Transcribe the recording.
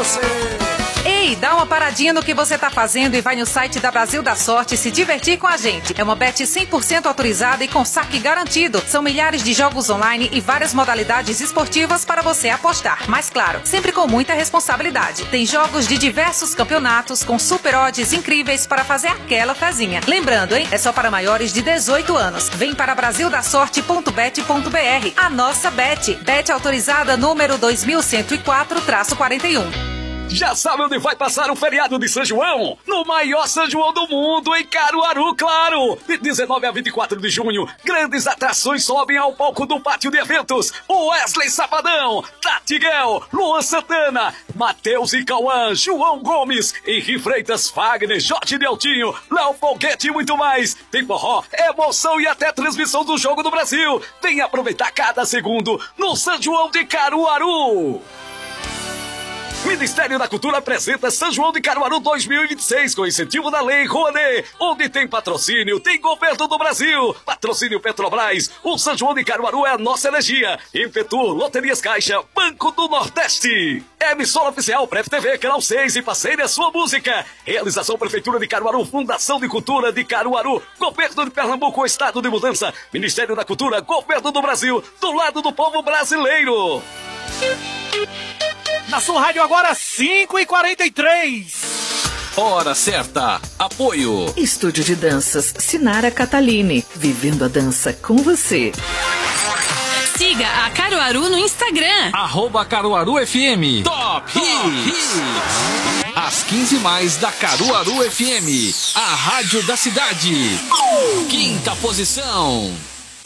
você. Ei, dá uma paradinha no que você tá fazendo e vai no site da Brasil da Sorte se divertir com a gente. É uma bet 100% autorizada e com saque garantido. São milhares de jogos online e várias modalidades esportivas para você apostar. Mas claro, sempre com muita responsabilidade. Tem jogos de diversos campeonatos com super odds incríveis para fazer aquela fezinha. Lembrando, hein? É só para maiores de 18 anos. Vem para brasildasorte.bet.br. A nossa bet. Bet autorizada número 2104-41. Já sabe onde vai passar o feriado de São João? No maior São João do mundo, em Caruaru, claro! De 19 a 24 de junho, grandes atrações sobem ao palco do pátio de eventos. Wesley Safadão, Tatiguel, Luan Santana, Matheus e Cauã, João Gomes, Henri Freitas, Fagner, Jorge Deltinho, Léo Foguete e muito mais. Tem forró, emoção e até transmissão do Jogo do Brasil. Vem aproveitar cada segundo no São João de Caruaru. Ministério da Cultura apresenta São João de Caruaru 2026 com incentivo da Lei Rouanet. Onde tem patrocínio, tem governo do Brasil. Patrocínio Petrobras. O São João de Caruaru é a nossa energia. Impetur, Loterias Caixa, Banco do Nordeste. Emissora oficial Pref TV, Canal 6 e parceira a sua música. Realização Prefeitura de Caruaru, Fundação de Cultura de Caruaru, Governo de Pernambuco, Estado de Mudança, Ministério da Cultura, Governo do Brasil, do lado do povo brasileiro. Na sua rádio agora, 5h43. Hora certa. Apoio. Estúdio de Danças Sinara Catalini. Vivendo a dança com você. Siga a Caruaru no Instagram. @CaruaruFM. Top Hits. Às 15 mais da Caruaru FM. A rádio da cidade. 5ª posição.